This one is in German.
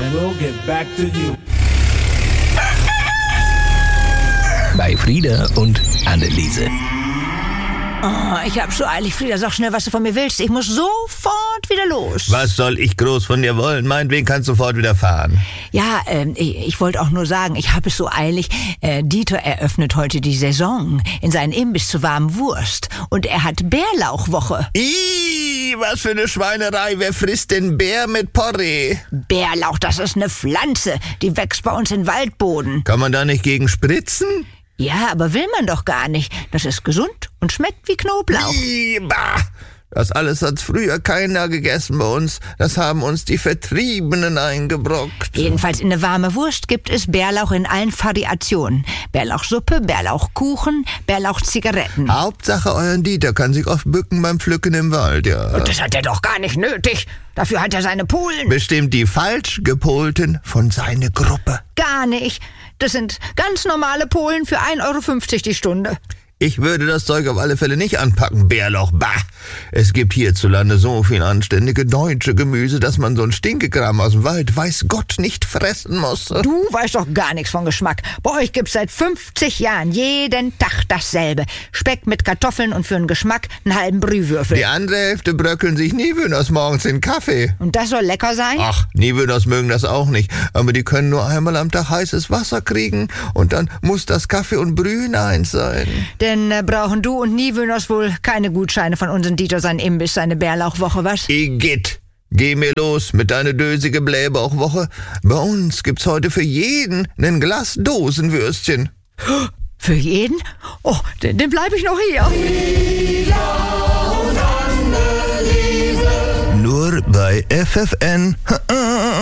and we'll get back to you. Bei Frieda und Anneliese. Oh, ich hab so eilig. Frieda, sag schnell, was du von mir willst. Ich muss sofort wieder los. Was soll ich groß von dir wollen? Meinetwegen kannst du sofort wieder fahren. Ja, ich wollte auch nur sagen, ich habe es so eilig. Dieter eröffnet heute die Saison in seinen Imbiss zur warmen Wurst. Und er hat Bärlauchwoche. Ih, was für eine Schweinerei. Wer frisst denn Bär mit Porree? Bärlauch, das ist eine Pflanze. Die wächst bei uns in Waldboden. Kann man da nicht gegen spritzen? Ja, aber will man doch gar nicht. Das ist gesund und schmeckt wie Knoblauch. Ih, bah. Das alles hat früher keiner gegessen bei uns. Das haben uns die Vertriebenen eingebrockt. Jedenfalls in eine warme Wurst gibt es Bärlauch in allen Variationen. Bärlauchsuppe, Bärlauchkuchen, Bärlauchzigaretten. Hauptsache, euren Dieter kann sich oft bücken beim Pflücken im Wald, ja. Und das hat er doch gar nicht nötig. Dafür hat er seine Polen. Bestimmt die falsch gepolten von seiner Gruppe. Gar nicht. Das sind ganz normale Polen für 1,50 € die Stunde. Ich würde das Zeug auf alle Fälle nicht anpacken, Bärlauch, bah. Es gibt hierzulande so viel anständige deutsche Gemüse, dass man so ein Stinkekram aus dem Wald, weiß Gott, nicht fressen muss. Du weißt doch gar nichts von Geschmack. Bei euch gibt's seit 50 Jahren jeden Tag dasselbe. Speck mit Kartoffeln und für den Geschmack einen halben Brühwürfel. Die andere Hälfte bröckeln sich Niewöhners morgens in Kaffee. Und das soll lecker sein? Ach, Niewöhners mögen das auch nicht, aber die können nur einmal am Tag heißes Wasser kriegen und dann muss das Kaffee und Brühen eins sein. Denn brauchen du und Niewöhners wohl keine Gutscheine von unseren Dieter, sein Imbiss, seine Bärlauchwoche, was? Igitt, geh mir los mit deiner dösige Blähbauchwoche. Bei uns gibt's heute für jeden ein Glas Dosenwürstchen. Für jeden? Oh, dann bleib ich noch hier. Nur bei FFN.